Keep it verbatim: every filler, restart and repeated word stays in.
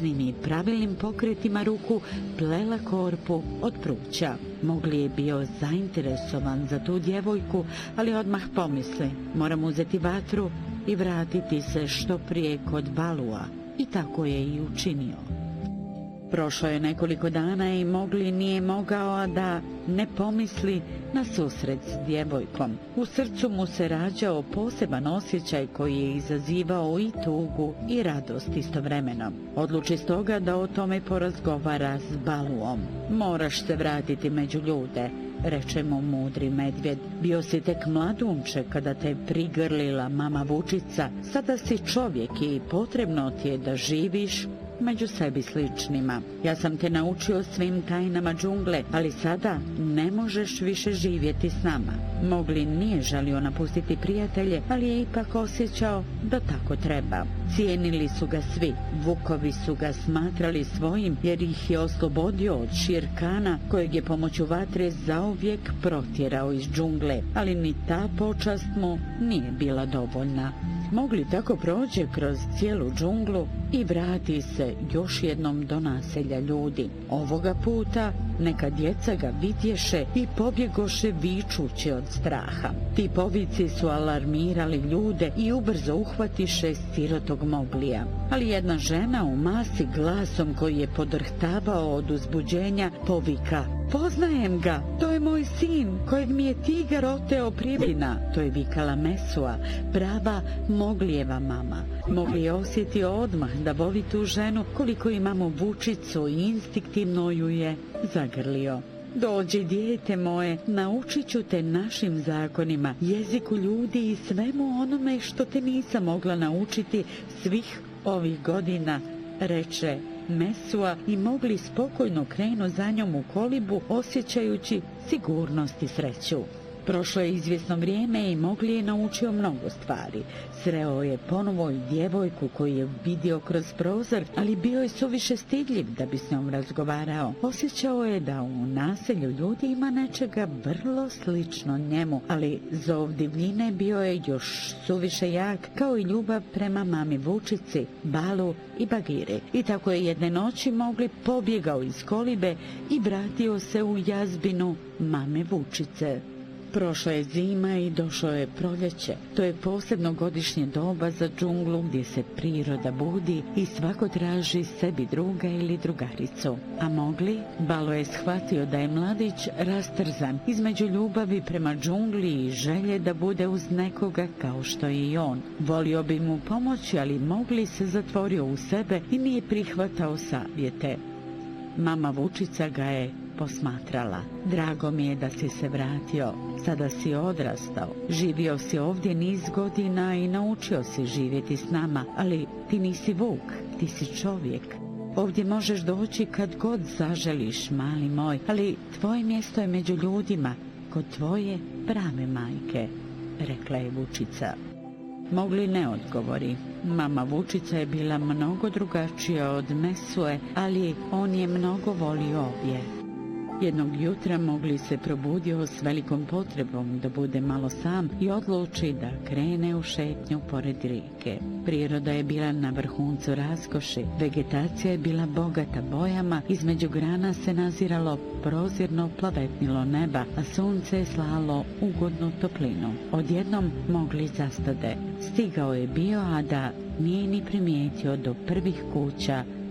preciznim i pravilnim pokretima ruku plela korpu od pruća. Mogli je bio zainteresovan za tu djevojku, ali odmah pomisli, moram uzeti vatru i vratiti se što prije kod Balua. I tako je i učinio. Prošlo je nekoliko dana i Mogli nije mogao da ne pomisli na susret s djevojkom. U srcu mu se rađao poseban osjećaj koji je izazivao i tugu i radost istovremeno. Odluči stoga da o tome porazgovara s Baluom. Moraš se vratiti među ljude, reče mu mudri medvjed. Bio si tek mladunče kada te prigrlila mama Vučica. Sada si čovjek i potrebno ti je da živiš među sebi sličnima. Ja sam te naučio svim tajnama džungle, ali sada ne možeš više živjeti s nama. Mogli nije želio napustiti prijatelje, ali je ipak osjećao da tako treba. Cijenili su ga svi. Vukovi su ga smatrali svojim jer ih je oslobodio od Širkana kojeg je pomoću vatre zauvijek protjerao iz džungle, ali ni ta počast mu nije bila dovoljna. Mogli tako prođe kroz cijelu džunglu i vrati se još jednom do naselja ljudi. Ovoga puta neka djeca ga vidješe i pobjegoše vičući od straha. Ti povici su alarmirali ljude i ubrzo uhvatiše sirotog Moglija. Ali jedna žena u masi glasom koji je podrhtavao od uzbuđenja povika: poznajem ga, to je moj sin kojeg mi je tigar oteo pribina. To je vikala Mesua, prava Moglijeva mama. Mogli je osjetio odmah da voli tu ženu koliko i mamu Vučicu i instinktivno ju je zagrlio. Dođi, dijete moje, naučit ću te našim zakonima, jeziku ljudi i svemu onome što te nisam mogla naučiti svih ovih godina, reče Mesua i Mogli spokojno krenu za njom u kolibu, osjećajući sigurnost i sreću. Prošlo je izvjesno vrijeme i Mogli je naučio mnogo stvari. Sreo je ponovo i djevojku koju je vidio kroz prozor, ali bio je suviše stidljiv da bi s njom razgovarao. Osjećao je da u naselju ljudi ima nečega vrlo slično njemu, ali zov divljine bio je još suviše jak, kao i ljubav prema mami Vučici, Balu i Bagiri. I tako je jedne noći Mogli pobjegao iz kolibe i vratio se u jazbinu mame Vučice. Prošla je zima i došlo je proljeće. To je posebno godišnje doba za džunglu gdje se priroda budi i svako traži sebi druga ili drugaricu. A Mogli, Balo je shvatio da je mladić rastrzan između ljubavi prema džungli i želje da bude uz nekoga kao što je i on. Volio bi mu pomoći, ali Mogli se zatvorio u sebe i nije prihvatao savjete. Mama Vučica ga je posmatrala. Drago mi je da si se vratio. Sada si odrastao. Živio si ovdje niz godina i naučio si živjeti s nama, ali ti nisi vuk, ti si čovjek. Ovdje možeš doći kad god zaželiš, mali moj, ali tvoje mjesto je među ljudima, kod tvoje prave majke, rekla je Vučica. Mogli ne odgovori. Mama Vučica je bila mnogo drugačija od Mesue, ali on je mnogo volio obje. Jednog jutra Mogli se probudio s velikom potrebom da bude malo sam i odluči da krene u šetnju pored rijeke. Priroda je bila na vrhuncu raskoši, vegetacija je bila bogata bojama, između grana se naziralo prozirno plavetnilo neba, a sunce je slalo ugodnu toplinu. Odjednom Mogli zastade. Stigao je bio, a da nije ni primijetio do prvih kuća